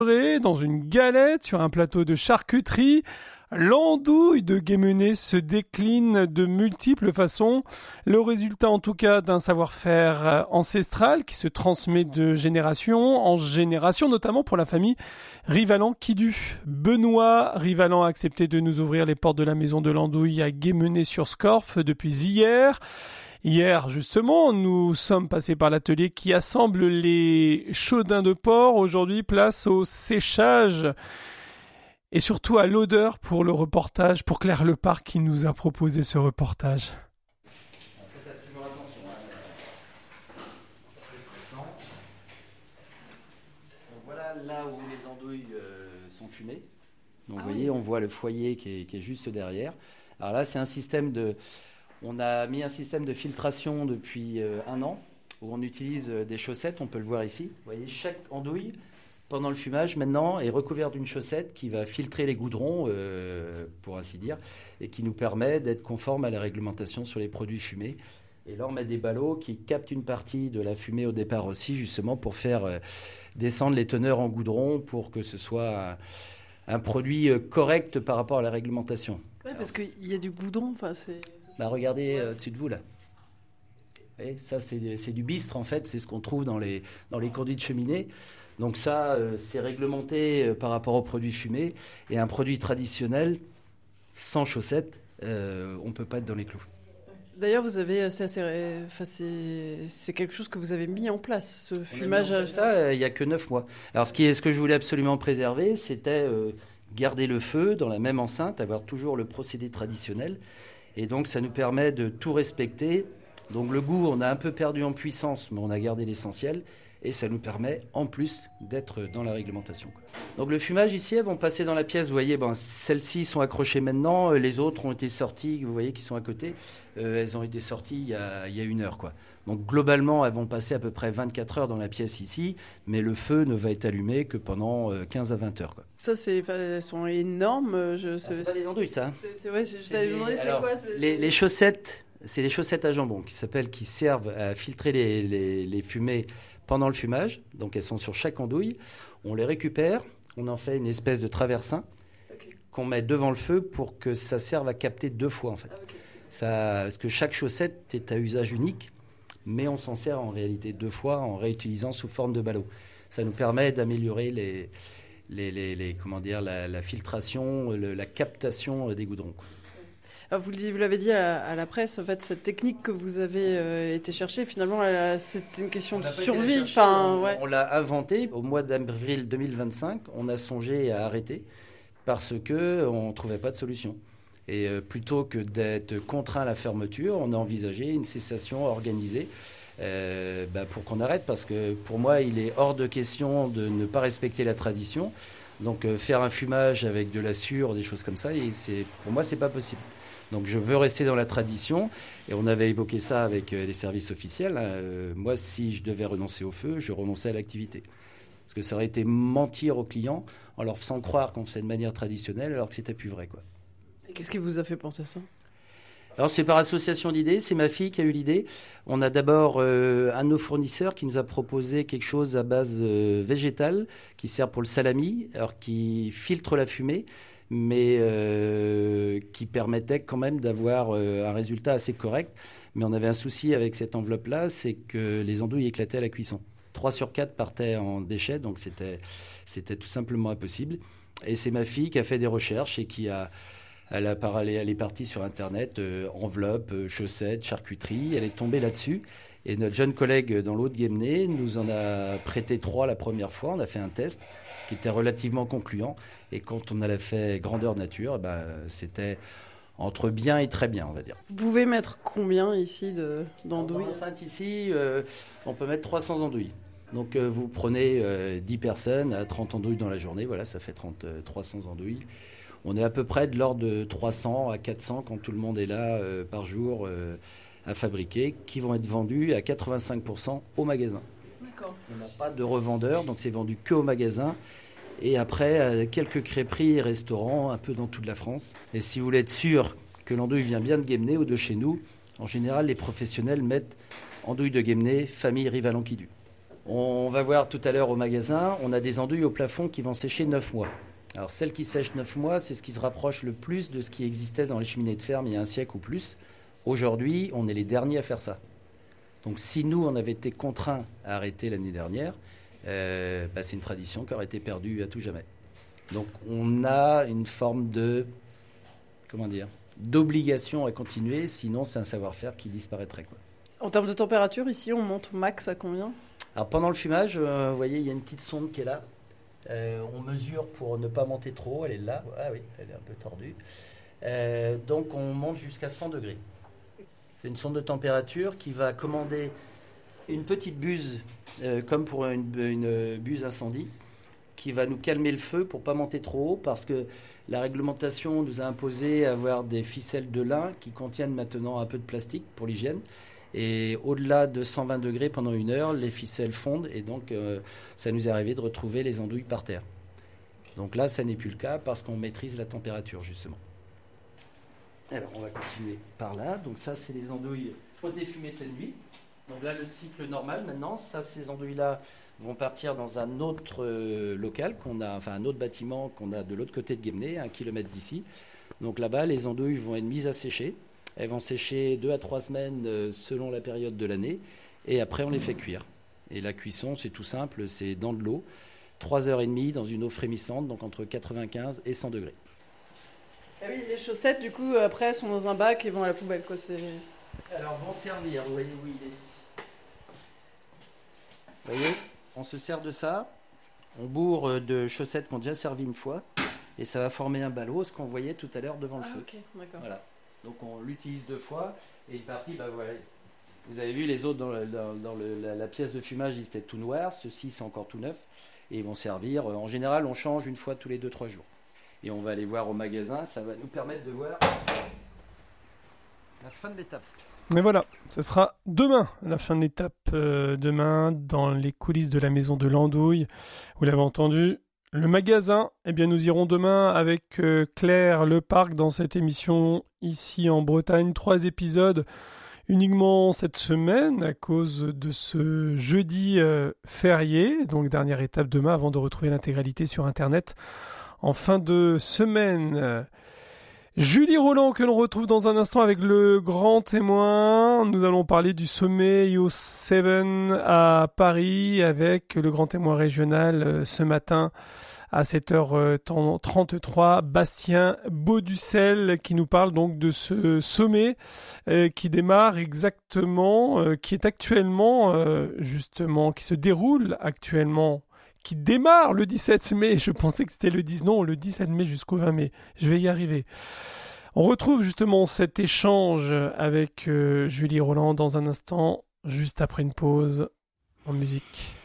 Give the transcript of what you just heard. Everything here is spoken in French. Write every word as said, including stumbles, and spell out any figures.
Dans une galette, sur un plateau de charcuterie, l'andouille de Guémené se décline de multiples façons. Le résultat en tout cas d'un savoir-faire ancestral qui se transmet de génération en génération, notamment pour la famille Rivalan-Quidu. Benoît Rivalan a accepté de nous ouvrir les portes de la maison de l'andouille à Guémené-sur-Scorff depuis hier. Hier, justement, nous sommes passés par l'atelier qui assemble les chaudins de porc. Aujourd'hui, place au séchage et surtout à l'odeur pour le reportage, pour Claire Lepar qui nous a proposé ce reportage. Faites toujours attention. Hein. Donc voilà là où les andouilles euh, sont fumées. Donc ah vous voyez, oui. On voit le foyer qui est, qui est juste derrière. Alors là, c'est un système de... On a mis un système de filtration depuis euh, un an où on utilise euh, des chaussettes, on peut le voir ici. Vous voyez, chaque andouille, pendant le fumage, maintenant, est recouverte d'une chaussette qui va filtrer les goudrons, euh, pour ainsi dire, et qui nous permet d'être conforme à la réglementation sur les produits fumés. Et là, on met des ballots qui captent une partie de la fumée au départ aussi, justement pour faire euh, descendre les teneurs en goudron pour que ce soit un, un produit euh, correct par rapport à la réglementation. Oui, parce qu'il y a du goudron, enfin c'est... Bah regardez euh, au-dessus de vous là. Et ça c'est, c'est du bistre en fait, c'est ce qu'on trouve dans les, dans les conduits de cheminée. Donc ça euh, c'est réglementé euh, par rapport aux produits fumés. Et un produit traditionnel sans chaussettes, euh, on ne peut pas être dans les clous. D'ailleurs vous avez, c'est, assez, enfin, c'est, c'est quelque chose que vous avez mis en place, ce on fumage. À... Ça euh, il n'y a que neuf mois. Alors ce, qui est, ce que je voulais absolument préserver, c'était euh, garder le feu dans la même enceinte, avoir toujours le procédé traditionnel. Et donc, ça nous permet de tout respecter. Donc, le goût, on a un peu perdu en puissance, mais on a gardé l'essentiel. Et ça nous permet, en plus, d'être dans la réglementation. Donc, le fumage, ici, elles vont passer dans la pièce. Vous voyez, bon, celles-ci sont accrochées maintenant. Les autres ont été sorties, vous voyez, qui sont à côté. Euh, elles ont été sorties il y a, il y a une heure, quoi. Donc, globalement, elles vont passer à peu près vingt-quatre heures dans la pièce ici. Mais le feu ne va être allumé que pendant quinze à vingt heures, quoi. Ça, c'est, elles sont énormes. Je, c'est... Ah, c'est pas des andouilles, ça. C'est, c'est, ouais, je c'est savais des... demander c'est Alors, quoi c'est... Les, les chaussettes, c'est les chaussettes à jambon qui s'appellent, qui servent à filtrer les, les, les fumées pendant le fumage. Donc, elles sont sur chaque andouille. On les récupère, on en fait une espèce de traversin okay. qu'on met devant le feu pour que ça serve à capter deux fois, en fait. Ah, okay. Ça, parce que chaque chaussette est à usage unique, mais on s'en sert en réalité deux fois en réutilisant sous forme de ballot. Ça nous permet d'améliorer les... Les, les, les, comment dire, la, la filtration, le, la captation des goudrons. Alors vous, vous l'avez dit à, à la presse, en fait, cette technique que vous avez euh, été chercher, finalement, elle, c'est une question de survie. Enfin, on, ouais. on l'a inventé au mois d'avril deux mille vingt-cinq. On a songé à arrêter parce qu'on ne trouvait pas de solution. Et euh, plutôt que d'être contraint à la fermeture, on a envisagé une cessation organisée. Euh, bah pour qu'on arrête, parce que pour moi il est hors de question de ne pas respecter la tradition. Donc euh, faire un fumage avec de la sure, des choses comme ça, et c'est, pour moi c'est pas possible. Donc je veux rester dans la tradition, et on avait évoqué ça avec euh, les services officiels. Euh, moi si je devais renoncer au feu, je renonçais à l'activité, parce que ça aurait été mentir aux clients en leur faisant croire qu'on faisait de manière traditionnelle alors que c'était plus vrai, quoi. Et qu'est-ce qui vous a fait penser ça ? Alors c'est par association d'idées, c'est ma fille qui a eu l'idée. On a d'abord euh, un de nos fournisseurs qui nous a proposé quelque chose à base euh, végétale, qui sert pour le salami, alors qui filtre la fumée, mais euh, qui permettait quand même d'avoir euh, un résultat assez correct. Mais on avait un souci avec cette enveloppe-là, c'est que les andouilles éclataient à la cuisson. trois sur quatre partaient en déchets, donc c'était, c'était tout simplement impossible. Et c'est ma fille qui a fait des recherches et qui a... Elle, a parlé, elle est partie sur Internet, euh, enveloppe, euh, chaussettes, charcuterie. Elle est tombée là-dessus. Et notre jeune collègue dans l'eau de Guémené nous en a prêté trois la première fois. On a fait un test qui était relativement concluant. Et quand on a fait grandeur nature, ben, c'était entre bien et très bien, on va dire. Vous pouvez mettre combien ici de, d'andouilles ? Dans l'enceinte ici, euh, on peut mettre trois cents andouilles. Donc euh, vous prenez euh, dix personnes à trente andouilles dans la journée. Voilà, ça fait trente, euh, trois cents andouilles. On est à peu près de l'ordre de trois cents à quatre cents quand tout le monde est là euh, par jour euh, à fabriquer, qui vont être vendus à quatre-vingt-cinq pour cent au magasin. D'accord. On n'a pas de revendeur, donc c'est vendu que au magasin. Et après, à quelques crêperies et restaurants un peu dans toute la France. Et si vous voulez être sûr que l'andouille vient bien de Guémené ou de chez nous, en général, les professionnels mettent andouille de Guémené, famille Rivalan-Quidu. On va voir tout à l'heure au magasin, on a des andouilles au plafond qui vont sécher neuf mois. Alors celles qui sèchent neuf mois, c'est ce qui se rapproche le plus de ce qui existait dans les cheminées de ferme il y a un siècle ou plus. Aujourd'hui, on est les derniers à faire ça. Donc si nous, on avait été contraints à arrêter l'année dernière, euh, bah, c'est une tradition qui aurait été perdue à tout jamais. Donc on a une forme de, comment dire, d'obligation à continuer, sinon c'est un savoir-faire qui disparaîtrait, quoi. En termes de température, ici, on monte max à combien ? Alors pendant le fumage, euh, vous voyez, il y a une petite sonde qui est là. Euh, on mesure pour ne pas monter trop, elle est là. Ah oui, elle est un peu tordue. Euh, donc on monte jusqu'à cent degrés. C'est une sonde de température qui va commander une petite buse, euh, comme pour une, une buse incendie, qui va nous calmer le feu pour ne pas monter trop haut, parce que la réglementation nous a imposé avoir des ficelles de lin qui contiennent maintenant un peu de plastique pour l'hygiène. Et au-delà de cent vingt degrés pendant une heure, les ficelles fondent et donc euh, ça nous est arrivé de retrouver les andouilles par terre. Donc là, ça n'est plus le cas parce qu'on maîtrise la température, justement. Alors, on va continuer par là. Donc ça, c'est les andouilles qui ont été fumées cette nuit. Donc là, le cycle normal maintenant, ça, ces andouilles-là vont partir dans un autre euh, local, qu'on a, enfin un autre bâtiment qu'on a de l'autre côté de Guémené, un kilomètre d'ici. Donc là-bas, les andouilles vont être mises à sécher. Elles vont sécher deux à trois semaines euh, selon la période de l'année. Et après, on les fait cuire. Et la cuisson, c'est tout simple, c'est dans de l'eau. trois heures trente dans une eau frémissante, donc entre quatre-vingt-quinze et cent degrés. Ah oui, les chaussettes, du coup, après, sont dans un bac et vont à la poubelle, quoi. C'est... Alors, vont servir, vous voyez où il est. Vous voyez, on se sert de ça. On bourre de chaussettes qu'on a déjà servi une fois. Et ça va former un ballot, ce qu'on voyait tout à l'heure devant le ah, feu. Ok, d'accord. Voilà. Donc on l'utilise deux fois et une partie, bah voilà. Vous avez vu les autres dans, le, dans, dans le, la, la pièce de fumage, ils étaient tout noirs. Ceux-ci, c'est encore tout neuf et ils vont servir. En général, on change une fois tous les deux trois jours. Et on va aller voir au magasin. Ça va nous permettre de voir la fin de l'étape. Mais voilà, ce sera demain, la fin de l'étape. Euh, demain, dans les coulisses de la maison de l'Andouille. Vous l'avez entendu. Le magasin, eh bien nous irons demain avec euh, Claire Leparc dans cette émission ici en Bretagne. Trois épisodes uniquement cette semaine à cause de ce jeudi euh, férié. Donc dernière étape demain avant de retrouver l'intégralité sur Internet en fin de semaine. Julie Roland que l'on retrouve dans un instant avec le grand témoin. Nous allons parler du sommet I O sept à Paris avec le grand témoin régional euh, ce matin à sept heures trente-trois, Bastien Bauducel qui nous parle donc de ce sommet euh, qui démarre exactement, euh, qui est actuellement euh, justement, qui se déroule actuellement, qui démarre le dix-sept mai. Je pensais que c'était le dix, non, le dix-sept mai jusqu'au vingt mai. Je vais y arriver. On retrouve justement cet échange avec euh, Julie Roland dans un instant, juste après une pause en musique.